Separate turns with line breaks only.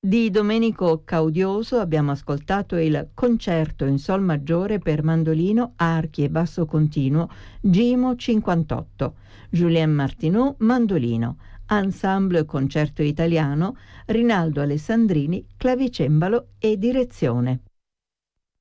Di Domenico Caudioso abbiamo ascoltato il concerto in sol maggiore per mandolino, archi e basso continuo Gimo 58, Julien Martineau mandolino, Ensemble Concerto Italiano, Rinaldo Alessandrini clavicembalo e direzione.